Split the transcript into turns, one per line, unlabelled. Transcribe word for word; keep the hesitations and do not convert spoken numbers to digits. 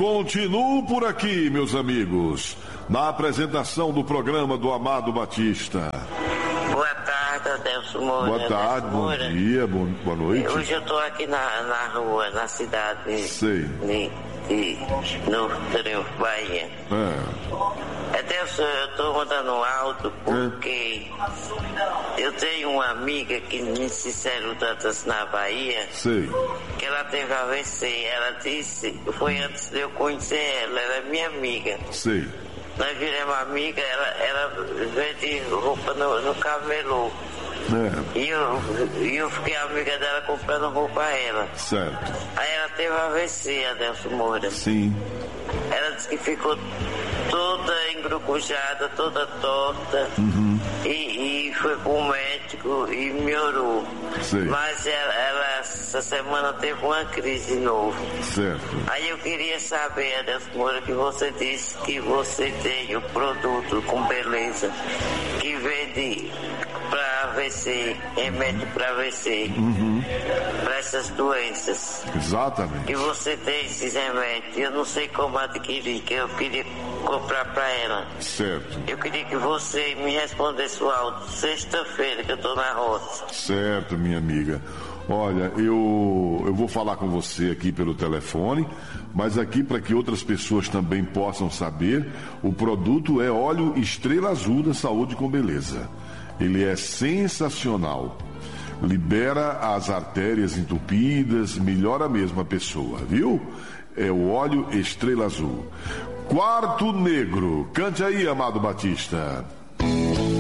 continuo por aqui, meus amigos, na apresentação do programa do Amado Batista.
Boa tarde, Adelso Moura.
Boa tarde, bom
Moura.
dia, bom, boa noite.
Hoje eu estou aqui na, na rua, na cidade
Sei.
de, de Novo Triunfo, Bahia.
É.
Adelso, eu estou mandando um áudio porque é. eu tenho uma amiga que me Cicero Dantas na Bahia.
Sei.
Que ela teve A V C. Ela disse, foi antes de eu conhecer ela, ela é minha amiga.
Sei.
Nós viramos amiga, ela, ela vende roupa no, no camelô.
É.
E eu, e eu fiquei amiga dela comprando roupa a ela.
Certo.
Aí ela teve A V C, Adelso Moura.
Sim.
Ela disse que ficou toda engrucujada, toda torta.
Uhum.
E, e foi pro médico e melhorou.
Sei.
Mas ela, ela essa semana teve uma crise de novo.
Certo.
Aí eu queria saber, Adelso Moura, que você disse que você tem o produto com beleza que vende para A V C, remédio para A V C,
Uhum.
para essas doenças.
Exatamente.
Que você tem esses remédios, eu não sei como adquirir, que eu queria comprar para ela.
Certo.
Eu queria que você me respondesse o áudio sexta-feira, que eu tô na roça.
Certo, minha amiga. Olha, eu, eu vou falar com você aqui pelo telefone, mas aqui para que outras pessoas também possam saber, o produto é óleo Estrela Azul da Saúde com Beleza. Ele é sensacional. Libera as artérias entupidas, melhora mesmo a pessoa, viu? É o óleo Estrela Azul. Quarto Negro. Cante aí, Amado Batista.